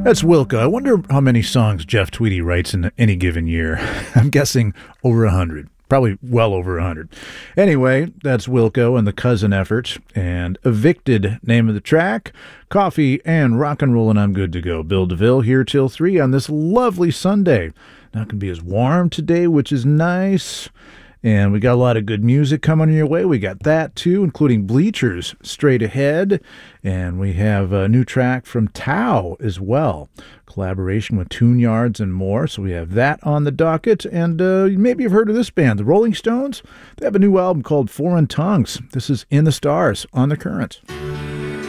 That's Wilco. I wonder how many songs Jeff Tweedy writes in any given year. I'm guessing over 100. Probably well over 100. Anyway, that's Wilco and the Cousin Effort. And Evicted, name of the track. Coffee and rock and roll, and I'm good to go. Bill DeVille here till 3 on this lovely Sunday. Not going to be as warm today, which is nice. And we got a lot of good music coming your way. We got that, too, including Bleachers straight ahead. And we have a new track from Tao as well. Collaboration with Tune Yards and more. So we have that on the docket. And maybe you've heard of this band, the Rolling Stones. They have a new album called Foreign Tongues. This is In the Stars on The Current.